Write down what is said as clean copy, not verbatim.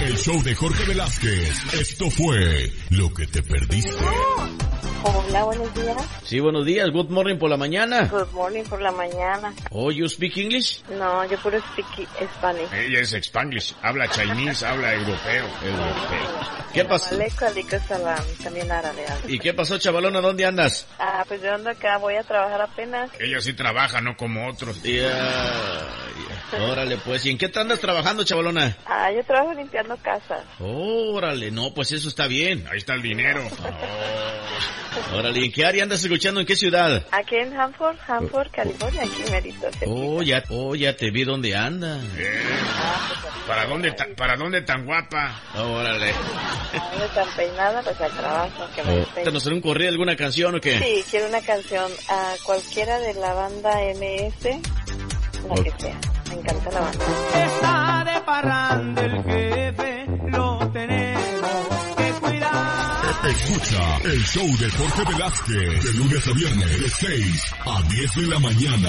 el show de Jorge Velázquez. Esto fue Lo que te perdiste. Hola, buenos días. Sí, buenos días. Good morning por la mañana. Good morning por la mañana. Oh, you speak English? No, yo puro speak Spanish. Ella es Spanglish, habla Chinese, habla europeo. ¿Qué pasó? Aleikum salam, también árabe. ¿Y qué pasó, chavalona? ¿Dónde andas? Pues yo ando acá, voy a trabajar apenas. Ella sí trabaja, no como otros. Órale, pues. ¿Y en qué te andas trabajando, chavalona? Yo trabajo limpiando casas. Órale, no, pues eso está bien. Ahí está el dinero. Órale, ¿y en qué área andas escuchando? ¿En qué ciudad? Aquí en Hanford, California, aquí merito. Ya te vi dónde anda. ¿Para dónde tan guapa? Órale. ¿Dónde tan peinada? Pues al trabajo, que me despeine. ¿Nos hará un corrido alguna canción o qué? Sí, quiero una canción a cualquiera de la banda MS, la que sea. Me encanta la banda. Está de parranda el jefe, lo tenemos que cuidar. Escucha el show de Jorge Velázquez de lunes a viernes de 6 a 10 de la mañana.